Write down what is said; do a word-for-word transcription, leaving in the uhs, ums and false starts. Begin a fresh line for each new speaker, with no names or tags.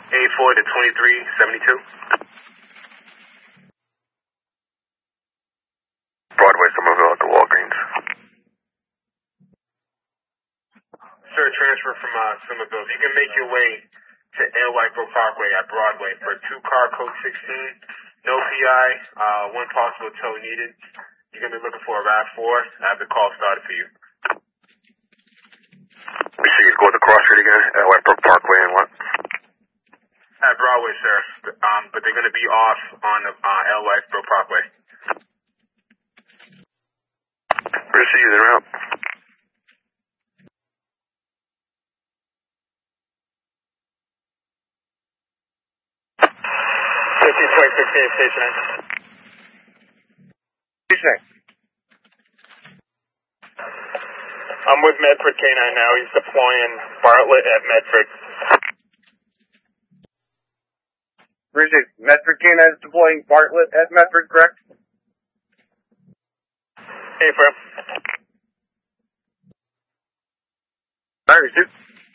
eighty-four to twenty-three seventy-two.
Broadway, Somerville at the Walgreens.
Sir, transfer from uh, Somerville. If you can make your way to Air Whitebrook Parkway at Broadway for two car code sixteen, no P I, uh, one possible tow needed. You're going to be looking for a RAV four. I have the call started for you.
We see you go to the cross street again at Whitebrook Parkway and what?
At Broadway, sir. Um, but they're going to be off on the uh, Air Whitebrook Parkway.
We see you there out.
fifty twenty-six, station nine.
Station nine.
I'm with Medford K nine now. He's deploying Bartlett at Medford.
Appreciate it. Medford K nine is deploying Bartlett at Medford, correct?
Hey, Fred.
All right, receive.